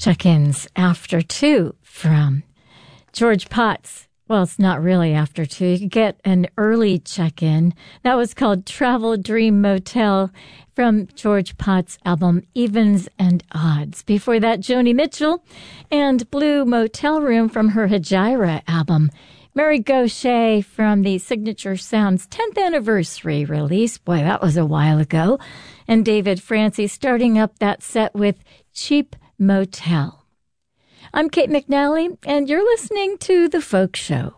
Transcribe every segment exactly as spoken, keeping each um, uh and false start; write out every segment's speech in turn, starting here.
Check-ins after two from George Potts. Well, it's not really after two. You could get an early check-in. That was called Travel Dream Motel from George Potts' album Evens and Odds. Before that, Joni Mitchell and Blue Motel Room from her Hejira album. Mary Gauthier from the Signature Sounds tenth anniversary release. Boy, that was a while ago. And David Francie starting up that set with Cheap Motel. I'm Kate McNally, and you're listening to The Folk Show.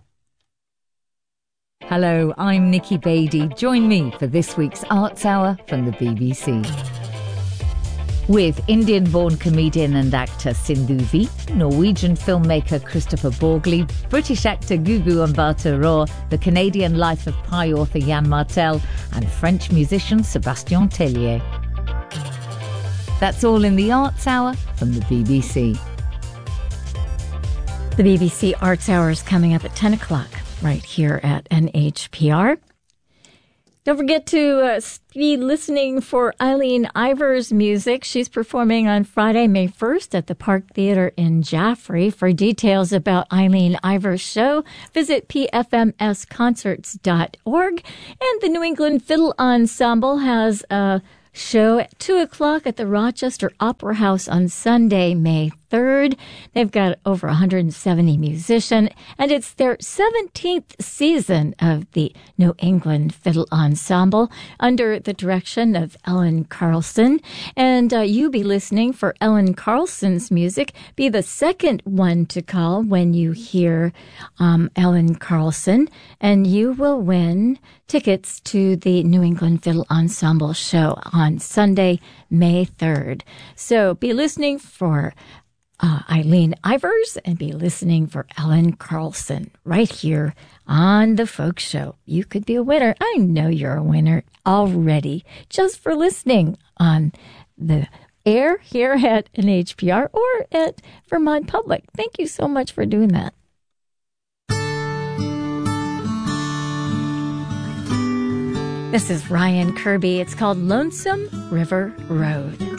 Hello, I'm Nikki Beattie. Join me for this week's Arts Hour from the B B C. With Indian-born comedian and actor Sindhu V, Norwegian filmmaker Christopher Borgli, British actor Gugu Mbatha Raw, the Canadian Life of Pi author Yann Martel, and French musician Sébastien Tellier. That's all in the Arts Hour from the B B C. The B B C Arts Hour is coming up at ten o'clock right here at N H P R. Don't forget to uh, be listening for Eileen Ivers' music. She's performing on Friday, May first at the Park Theater in Jaffrey. For details about Eileen Ivers' show, visit p f m s concerts dot org. And the New England Fiddle Ensemble has a show at two o'clock at the Rochester Opera House on Sunday, May third. They've got over one hundred seventy musicians, and it's their seventeenth season of the New England Fiddle Ensemble under the direction of Ellen Carlson. And uh, you be listening for Ellen Carlson's music. Be the second one to call when you hear um, Ellen Carlson, and you will win tickets to the New England Fiddle Ensemble show on Sunday, May third. So be listening for Uh, Eileen Ivers and be listening for Ellen Carlson right here on The Folk Show. You could be a winner. I know you're a winner already just for listening on the air here at N H P R or at Vermont Public. Thank you so much for doing that. This is Ryan Kirby. It's called Lonesome River Road.